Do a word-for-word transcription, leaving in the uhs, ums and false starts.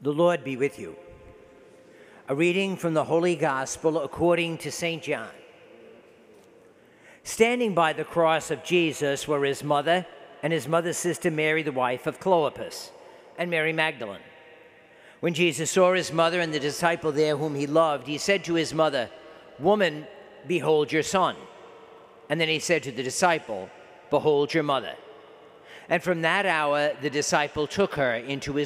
The Lord be with you. A reading from the Holy Gospel according to Saint John. Standing by the cross of Jesus were his mother and his mother's sister Mary, the wife of Clopas, and Mary Magdalene. When Jesus saw his mother and the disciple there whom he loved, he said to his mother, "Woman, behold your son." And then he said to the disciple, "Behold your mother." And from that hour the disciple took her into his